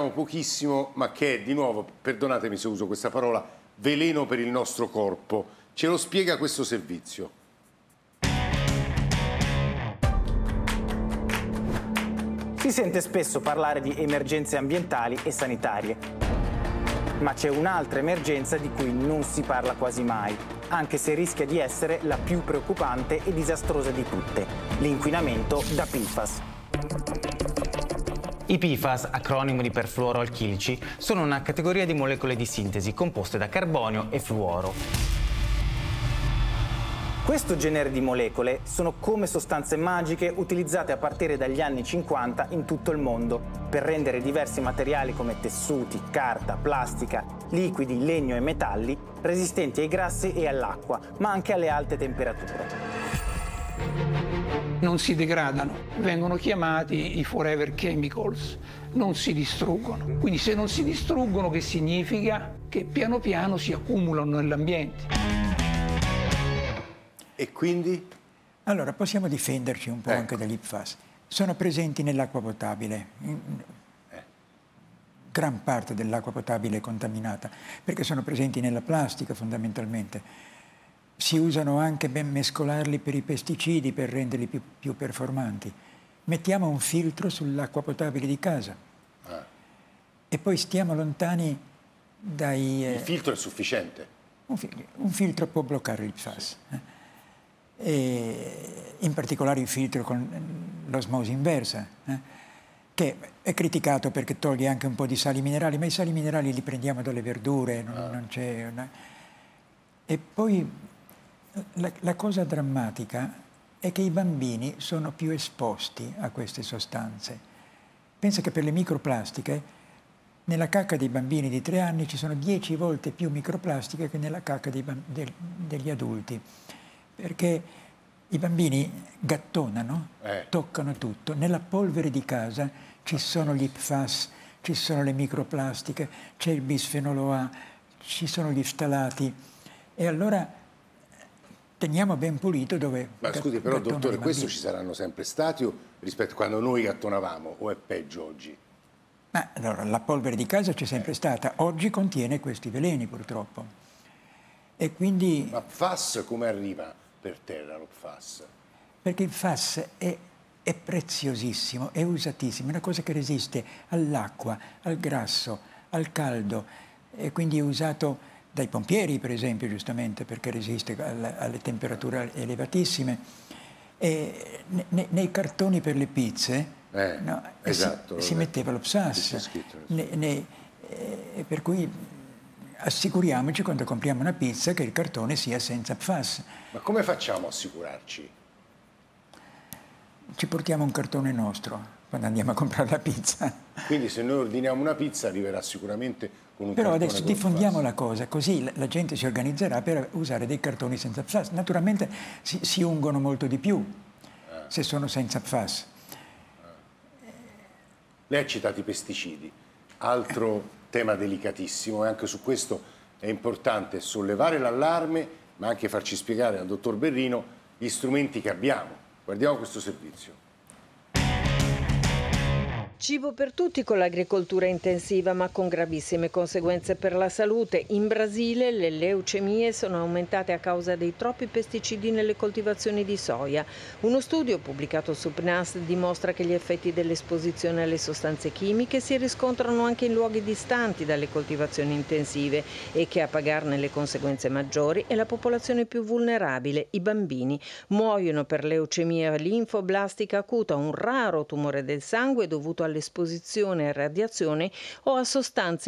sappiamo pochissimo, ma che è, di nuovo, perdonatemi se uso questa parola, veleno per il nostro corpo. Ce lo spiega questo servizio. Si sente spesso parlare di emergenze ambientali e sanitarie, ma c'è un'altra emergenza di cui non si parla quasi mai, anche se rischia di essere la più preoccupante e disastrosa di tutte: l'inquinamento da PFAS. I PFAS, acronimo di perfluoroalchilici, sono una categoria di molecole di sintesi composte da carbonio e fluoro. Questo genere di molecole sono come sostanze magiche utilizzate a partire dagli anni 50 in tutto il mondo per rendere diversi materiali come tessuti, carta, plastica, liquidi, legno e metalli resistenti ai grassi e all'acqua, ma anche alle alte temperature. Non si degradano, vengono chiamati i forever chemicals, non si distruggono. Quindi se non si distruggono, che significa? Che piano piano si accumulano nell'ambiente. E quindi? Allora, possiamo difenderci un po' anche dagli PFAS. Sono presenti nell'acqua potabile, gran parte dell'acqua potabile è contaminata, perché sono presenti nella plastica fondamentalmente. Si usano anche ben mescolarli per i pesticidi per renderli più performanti. Mettiamo un filtro sull'acqua potabile di casa e poi stiamo lontani dai... Il filtro è sufficiente? Un filtro può bloccare il PFAS. E in particolare il filtro con l'osmosi inversa, che è criticato perché toglie anche un po' di sali minerali, ma i sali minerali li prendiamo dalle verdure, non c'è una... E poi la cosa drammatica è che i bambini sono più esposti a queste sostanze. Pensa che per le microplastiche nella cacca dei bambini di 3 anni ci sono 10 volte più microplastiche che nella cacca degli adulti. Perché i bambini gattonano, toccano tutto. Nella polvere di casa ci sono gli PFAS, ci sono le microplastiche, c'è il bisfenolo A, ci sono gli ftalati. E allora teniamo ben pulito dove... Ma scusi, però dottore, questo ci saranno sempre stati rispetto a quando noi gattonavamo, o è peggio oggi? Ma allora, la polvere di casa c'è sempre stata, oggi contiene questi veleni purtroppo. E quindi... Ma PFAS come arriva per terra lo PFAS? Perché il PFAS è preziosissimo, è usatissimo, è una cosa che resiste all'acqua, al grasso, al caldo, e quindi è usato dai pompieri, per esempio, giustamente, perché resiste alle temperature elevatissime. E nei cartoni per le pizze esatto, si metteva lo PFAS, per cui assicuriamoci quando compriamo una pizza che il cartone sia senza PFAS. Ma come facciamo a assicurarci? Ci portiamo un cartone nostro quando andiamo a comprare la pizza. Quindi se noi ordiniamo una pizza arriverà sicuramente con un Però cartone adesso con diffondiamo PFAS. la cosa, così la gente si organizzerà per usare dei cartoni senza PFAS. Naturalmente si ungono molto di più se sono senza PFAS. Lei ha citato i pesticidi, altro tema delicatissimo, e anche su questo è importante sollevare l'allarme, ma anche farci spiegare dal dottor Berrino gli strumenti che abbiamo. Guardiamo questo servizio. Cibo per tutti con l'agricoltura intensiva, ma con gravissime conseguenze per la salute. In Brasile le leucemie sono aumentate a causa dei troppi pesticidi nelle coltivazioni di soia. Uno studio pubblicato su PNAS dimostra che gli effetti dell'esposizione alle sostanze chimiche si riscontrano anche in luoghi distanti dalle coltivazioni intensive e che a pagarne le conseguenze maggiori è la popolazione più vulnerabile, i bambini. Muoiono per leucemia linfoblastica acuta, un raro tumore del sangue dovuto all'esposizione a radiazione o a sostanze